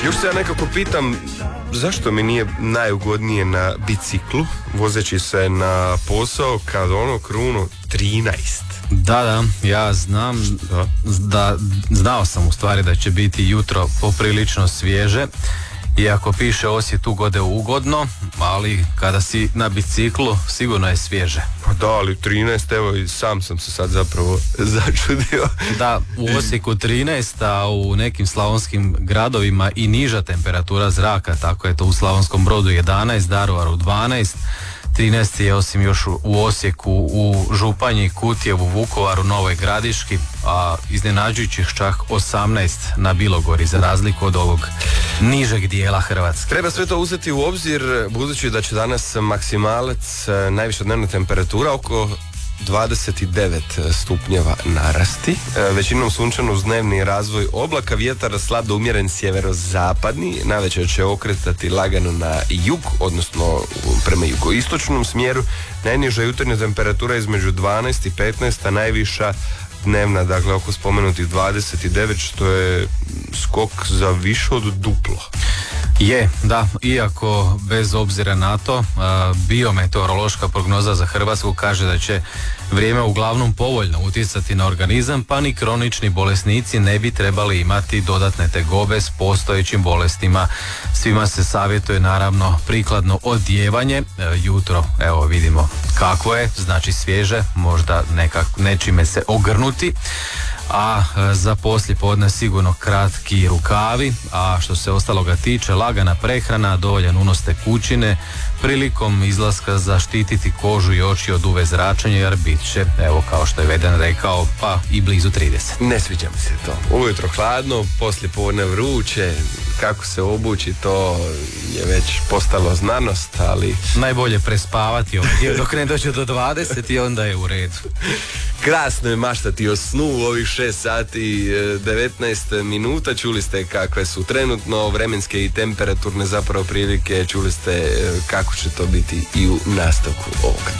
Još se ja nekako pitam zašto mi nije najugodnije na biciklu vozeći se na posao kad ono krunu 13. Da, ja znam znao sam u stvari da će biti jutro poprilično svježe. Iako piše Osijek ugode ugodno, ali kada si na biciklu sigurno je svježe. Pa da, ali 13, evo i sam sam se sad zapravo začudio. Da, u Osijeku 13, a u nekim slavonskim gradovima i niža temperatura zraka, tako je to u Slavonskom Brodu 11, Daruvaru 12, 13 je osim još u Osijeku, u Županji, Kutjevu, Vukovaru, Novoj Gradiški, a iznenađujućih čak 18 na Bilogori, za razliku od ovog nižeg dijela Hrvatske. Treba sve to uzeti u obzir, budući da će danas maksimalac, najviša dnevna temperatura oko 29 stupnjeva narasti, većinom sunčano uz dnevni razvoj oblaka, vjetar slab do umjeren sjeverozapadni, navečer će okretati lagano na jug, odnosno prema jugoistočnom smjeru, najniža jutarnja temperatura između 12 i 15, a najviša dnevna, dakle oko spomenutih 29, što je skok za više od duplo. Je, da, iako bez obzira na to, biometeorološka prognoza za Hrvatsku kaže da će vrijeme uglavnom povoljno utjecati na organizam, pa ni kronični bolesnici ne bi trebali imati dodatne tegobe s postojećim bolestima. Svima se savjetuje naravno prikladno odijevanje. Jutro, evo vidimo kako je, znači svježe, možda nečime se ogrnuti, a za poslijepodne sigurno kratki rukavi, a što se ostaloga tiče, lagana prehrana, dovoljan unos tekućine, prilikom izlaska zaštititi kožu i oči od UV zračenja, jer bit će, evo kao što je Veden rekao, pa i blizu 30. Ne sviđa mi se to. Ujutro hladno, poslijepodne vruće, kako se obući, to je već postalo znanost, ali... Najbolje prespavati ovdje dok ne dođe do 20 i onda je u redu. Krasno je maštati o snu u ovih 6 sati 19 minuta. Čuli ste kakve su trenutno vremenske i temperaturne zapravo prilike. Čuli ste kako će to biti i u nastavku ovoga dana.